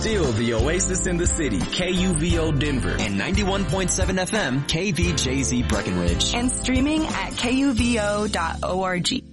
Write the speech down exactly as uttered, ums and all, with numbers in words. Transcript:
Still the oasis in the city, K U V O Denver. And ninety-one point seven F M, K V J Z Breckenridge. And streaming at K U V O dot org.